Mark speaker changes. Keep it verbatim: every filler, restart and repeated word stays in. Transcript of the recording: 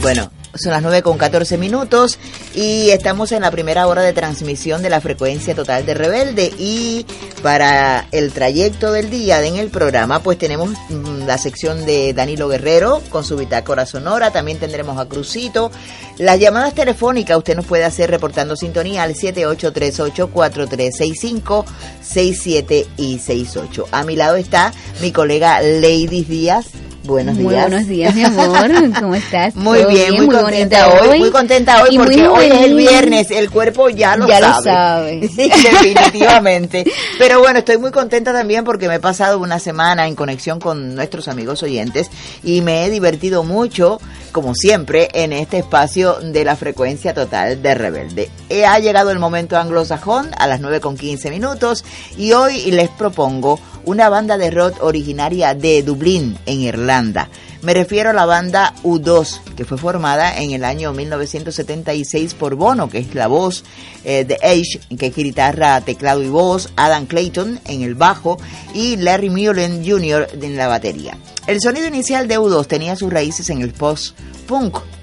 Speaker 1: Bueno, son las nueve con catorce minutos y estamos en la primera hora de transmisión de la frecuencia total de Rebelde, y para el trayecto del día en el programa pues tenemos mmm, la sección de Danilo Guerrero con su bitácora sonora, también tendremos a Crucito, las llamadas telefónicas usted nos puede hacer reportando sintonía al siete ocho tres ocho, cuatro tres seis cinco, seis siete y seis ocho. A mi lado está mi colega Lady Díaz. Buenos días.
Speaker 2: Muy buenos días, mi amor. ¿Cómo estás?
Speaker 1: Muy bien, bien, muy, muy contenta hoy, hoy. Muy contenta hoy porque hoy es el viernes, el cuerpo ya lo
Speaker 2: ya
Speaker 1: sabe.
Speaker 2: Ya lo sabe.
Speaker 1: Sí, definitivamente. Pero bueno, estoy muy contenta también porque me he pasado una semana en conexión con nuestros amigos oyentes y me he divertido mucho, como siempre, en este espacio de la frecuencia total de Rebelde. Ha llegado el momento anglosajón a las nueve con quince minutos y hoy les propongo una banda de rock originaria de Dublín, en Irlanda. Me refiero a la banda U dos, que fue formada en el año mil novecientos setenta y seis por Bono, que es la voz, eh, de Ace, que es guitarra, teclado y voz, Adam Clayton en el bajo y Larry Mullen junior en la batería. El sonido inicial de U dos tenía sus raíces en el post-punk